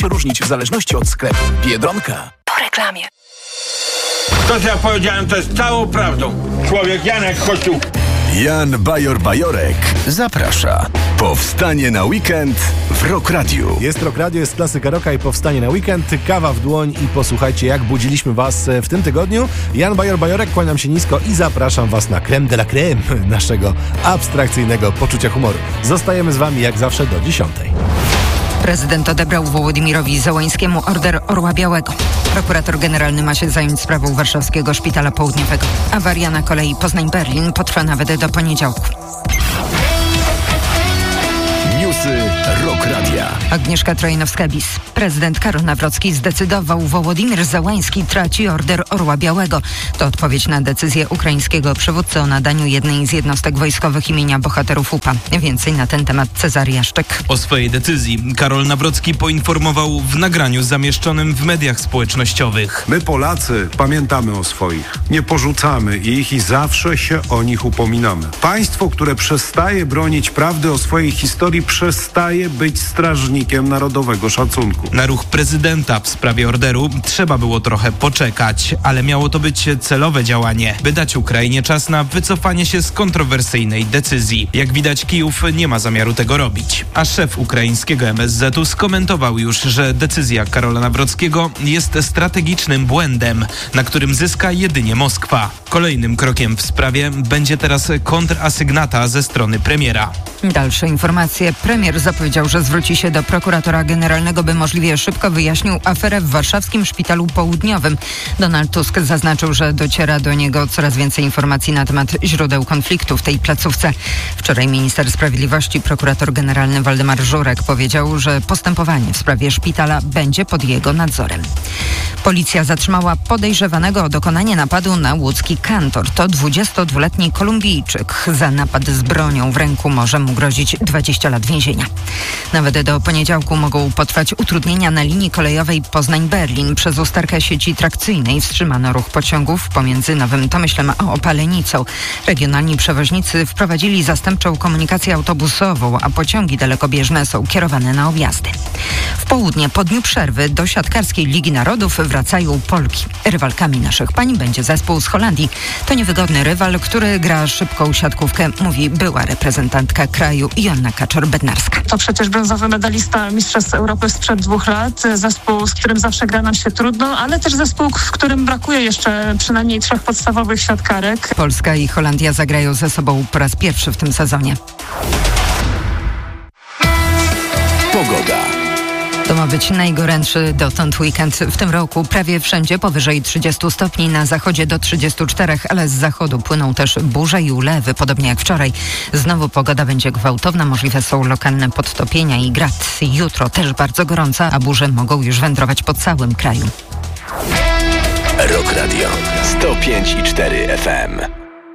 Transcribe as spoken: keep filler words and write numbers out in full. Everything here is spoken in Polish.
różnić w zależności od sklepu. Biedronka. Po reklamie. To, co ja powiedziałem, to jest całą prawdą. Człowiek Janek Kościół. Jan Bajor-Bajorek zaprasza. Powstanie na weekend w Rock Radiu. Jest Rock Radio, jest klasyka rocka i powstanie na weekend. Kawa w dłoń i posłuchajcie, jak budziliśmy was w tym tygodniu. Jan Bajor-Bajorek, kłaniam się nisko i zapraszam was na crème de la crème naszego abstrakcyjnego poczucia humoru. Zostajemy z wami jak zawsze do dziesiątej. Prezydent odebrał Wołodymyrowi Zełańskiemu order Orła Białego. Prokurator generalny ma się zająć sprawą warszawskiego szpitala południowego. Awaria na kolei Poznań-Berlin potrwa nawet do poniedziałku. Newsy Rock Radia. Agnieszka Trojnowska-Bis. Prezydent Karol Nawrocki zdecydował, Wołodymyr Zełański traci order Orła Białego. To odpowiedź na decyzję ukraińskiego przywódcy o nadaniu jednej z jednostek wojskowych imienia bohaterów U P A. Więcej na ten temat Cezary Jaszczyk. O swojej decyzji Karol Nawrocki poinformował w nagraniu zamieszczonym w mediach społecznościowych. My Polacy pamiętamy o swoich, nie porzucamy ich i zawsze się o nich upominamy. Państwo, które przestaje bronić prawdy o swojej historii, przestaje być strażnikiem narodowego szacunku. Na ruch prezydenta w sprawie orderu trzeba było trochę poczekać, ale miało to być celowe działanie, by dać Ukrainie czas na wycofanie się z kontrowersyjnej decyzji. Jak widać, Kijów nie ma zamiaru tego robić. A szef ukraińskiego M S Z u skomentował już, że decyzja Karola Nawrockiego jest strategicznym błędem, na którym zyska jedynie Moskwa. Kolejnym krokiem w sprawie będzie teraz kontrasygnata ze strony premiera. Dalsze informacje. Premier zapowiedział, że zwróci się do prokuratora generalnego, by możliwie szybko wyjaśnił aferę w warszawskim szpitalu południowym. Donald Tusk zaznaczył, że dociera do niego coraz więcej informacji na temat źródeł konfliktu w tej placówce. Wczoraj minister sprawiedliwości, prokurator generalny Waldemar Żurek powiedział, że postępowanie w sprawie szpitala będzie pod jego nadzorem. Policja zatrzymała podejrzewanego o dokonanie napadu na łódzki kantor. To dwudziestodwuletni Kolumbijczyk. Za napad z bronią w ręku może mu grozić dwadzieścia lat więzienia. Nawet do poniedziałku mogą potrwać utrudnienia na linii kolejowej Poznań-Berlin. Przez usterkę sieci trakcyjnej wstrzymano ruch pociągów pomiędzy Nowym Tomyślem a Opalenicą. Regionalni przewoźnicy wprowadzili zastępczą komunikację autobusową, a pociągi dalekobieżne są kierowane na objazdy. W południe po dniu przerwy do siatkarskiej Ligi Narodów wracają Polki. Rywalkami naszych pań będzie zespół z Holandii. To niewygodny rywal, który gra szybką siatkówkę, mówi była reprezentantka kraju Joanna Kaczor-Bednarska. To przecież brązowy medalista Mistrzostw Europy sprzed dwóch lat. Zespół, z którym zawsze gra nam się trudno, ale też zespół, w którym brakuje jeszcze przynajmniej trzech podstawowych siatkarek. Polska i Holandia zagrają ze sobą po raz pierwszy w tym sezonie. Pogoda. To ma być najgorętszy dotąd weekend w tym roku. Prawie wszędzie powyżej trzydziestu stopni, na zachodzie do trzydziestu czterech, ale z zachodu płyną też burze i ulewy, podobnie jak wczoraj. Znowu pogoda będzie gwałtowna, możliwe są lokalne podtopienia i grad. Jutro też bardzo gorąca, a burze mogą już wędrować po całym kraju. Rock Radio sto pięć i cztery F M.